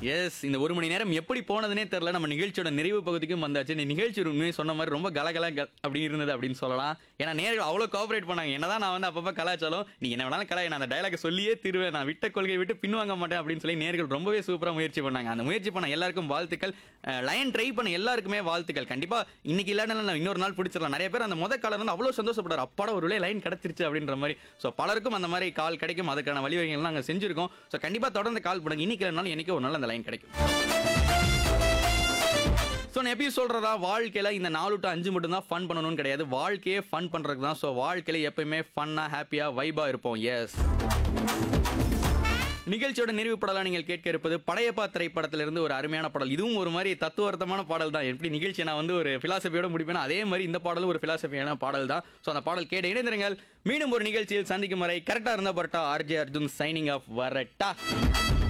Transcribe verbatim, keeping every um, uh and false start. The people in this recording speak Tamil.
எஸ். இந்த ஒரு மணி நேரம் எப்படி போனதுன்னே தெரியல. நம்ம நிகழ்ச்சியோட நிறைவு பகுதிக்கும் வந்தாச்சு. இந்த நிகழ்ச்சி உண்மையே சொன்ன மாரி ரொம்ப கலகல க அப்படி இருந்தது அப்படின்னு சொல்லலாம். ஏன்னா நேயர்கள் அவ்வளோ கோஆப்பரேட் பண்ணாங்க. என்னதான் நான் வந்து அப்பப்ப கலாய்ச்சாலும், "நீ என்ன வேணாலும் கலாய், நான் அந்த டயலாக சொல்லியே தீருவேன். நான் விட்ட கொள்கையை விட்டு பின்வாங்க மாட்டேன்" அப்படின்னு சொல்லி நேயர்கள் ரொம்பவே சூப்பரா முயற்சி பண்ணாங்க. அந்த முயற்சி பண்ண எல்லாருக்கும் வாழ்த்துக்கள். அ லயன் ட்ரை பண்ண எல்லாருக்குமே வாழ்த்துக்கள். கண்டிப்பா இன்னைக்கு இல்லாட்டினாலும் நான் இன்னொரு நாள் பிடிச்சிடலாம். நெறைய பேர் அந்த மொத காலர் வந்து அவ்வளோ சந்தோஷப்பட்டாரு. அப்பாடா ஒரு வேளை லைன் கிடைச்சிருச்சு அப்படின்ற மாரி. ஸோ பலருக்கும் அந்த மாரி கால் கிடைக்கும். அதுக்கான வழிவகைகள்லாம் நாங்க செஞ்சிருக்கோம். ஸோ கண்டிப்பா தொடர்ந்து கால் பண்ணுங்க. இன்னைக்கு இல்லைனாலும் என்னைக்கோ ஒரு நாள் அந்த லைன் கிடைக்கும். ஸோ நான் எப்பயும் சொல்றதா, வாழ்க்கையில இந்த நாலு டு அஞ்சு மட்டும் தான் ஃபன் பண்ணணும்னு கிடையாது. வாழ்க்கையே ஃபன் பண்றதுக்கு தான். ஸோ வாழ்க்கையில எப்பயுமே ஃபன்னா, ஹாப்பியா, வைபா இருப்போம். எஸ். நிகழ்ச்சியோட நிறைவு பாடலா நீங்கள் கேட்க இருப்பது படையப்பா திரைப்படத்திலிருந்து ஒரு அருமையான பாடல். இதுவும் ஒரு மாதிரி தத்துவார்த்தமான பாடல் தான். எப்படி நிகழ்ச்சியை நான் வந்து ஒரு பிலாசபியோட முடிப்பேன், அதே மாதிரி இந்த பாடலும் ஒரு பிலாசபியான பாடல் தான். ஸோ அந்த பாடல் கேட்டு இணைந்திருங்கள். மீண்டும் ஒரு நிகழ்ச்சியில் சந்திக்கும் வரை கரெக்டா இருந்தா parotta. RJ Arjun signing off வரட்டா.